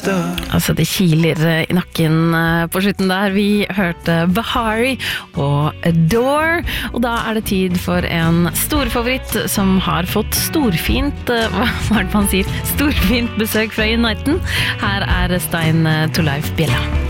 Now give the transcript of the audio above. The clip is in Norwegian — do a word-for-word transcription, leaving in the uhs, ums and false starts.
Altså det kiler i nakken på slutten der. Vi hørte Bahari og Adore, og da er det tid for en storfavoritt som har fått storfint, hva er det man sier, storfint besøk fra Uniten. Her er Stein to Life Bjella.